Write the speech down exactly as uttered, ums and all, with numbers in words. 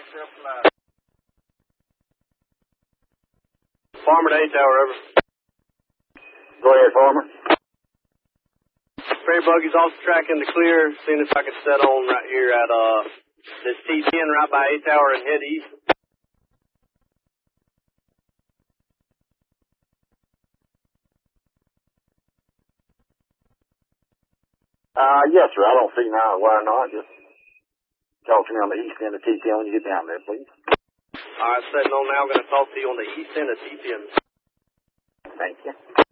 Farmer to eight tower, over. Go ahead, Farmer. Prairie buggy's off the track in the clear. Seeing if I can set on right here at uh this T ten right by eight tower and head east. Uh, yes, sir. I don't see now why not. Just talk to me on the east end of T ten when you get down there, please. All right, setting on now. I'm going to talk to you on the east end of T ten. Thank you.